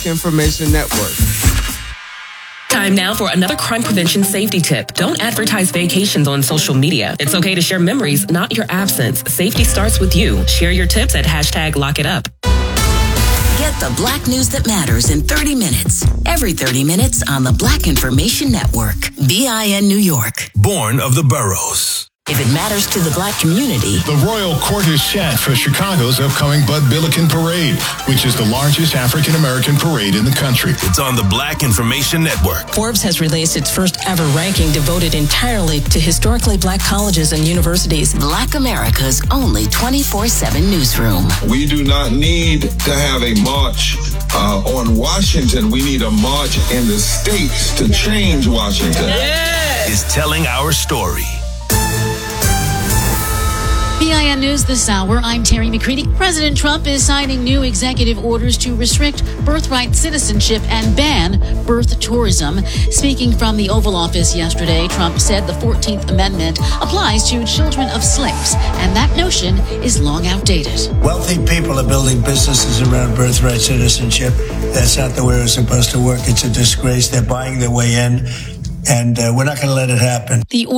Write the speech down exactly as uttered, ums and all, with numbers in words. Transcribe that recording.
Information Network. Time now for another crime prevention safety tip. Don't advertise vacations on social media. It's okay to share memories, not your absence. Safety starts with you. Share your tips at hashtag lock it up. Get the Black news that matters in thirty minutes. Every thirty minutes on the Black Information Network. B I N New York. Born of the boroughs. If it matters to the Black community. The Royal Court is set for Chicago's upcoming Bud Billiken Parade, which is the largest African-American parade in the country. It's on the Black Information Network. Forbes has released its first ever ranking devoted entirely to historically Black colleges and universities. Black America's only twenty-four seven newsroom. We do not need to have a march uh, on Washington. We need a march in the states to change Washington. Yeah. Is telling our story. B I N News this hour. I'm Terry McCready. President Trump is signing new executive orders to restrict birthright citizenship and ban birth tourism. Speaking from the Oval Office yesterday, Trump said the fourteenth Amendment applies to children of slaves, and that notion is long outdated. Wealthy people are building businesses around birthright citizenship. That's not the way it's supposed to work. It's a disgrace. They're buying their way in, and uh, we're not going to let it happen. The